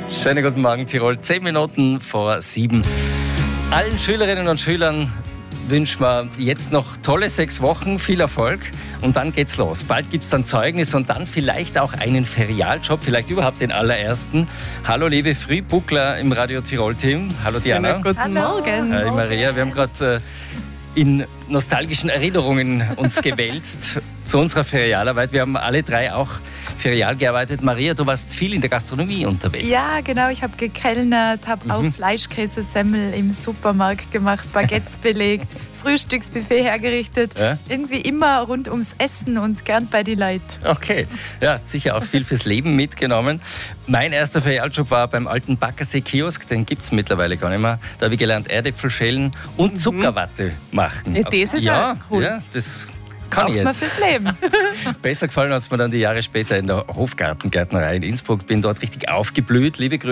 Schönen guten Morgen, Tirol. 10 Minuten vor 7. Allen Schülerinnen und Schülern wünschen wir jetzt noch tolle 6 Wochen, viel Erfolg und dann geht's los. Bald gibt's dann Zeugnis und dann vielleicht auch einen Ferialjob, vielleicht überhaupt den allerersten. Hallo liebe Frühbuckler im Radio Tirol-Team. Hallo Diana. Guten Morgen. Hi Maria, wir haben gerade in nostalgischen Erinnerungen uns gewälzt zu unserer Ferialarbeit. Wir haben alle 3 auch ferial gearbeitet. Maria, du warst viel in der Gastronomie unterwegs. Ja, genau. Ich habe gekellnert, habe auch Fleischkäse-Semmel im Supermarkt gemacht, Baguettes belegt, Frühstücksbuffet hergerichtet. Ja? Irgendwie immer rund ums Essen und gern bei die Leute. Okay, ja, hast sicher auch viel fürs Leben mitgenommen. Mein erster Ferialjob war beim alten Baggersee-Kiosk, den gibt es mittlerweile gar nicht mehr. Da habe ich gelernt, Erdäpfel schälen und Zuckerwatte machen. Ja, das ist ja cool. Ja, das kann ich jetzt. Man fürs Leben. Besser gefallen hat es mir dann die Jahre später in der Hofgartengärtnerei in Innsbruck. Bin dort richtig aufgeblüht. Liebe Grüße.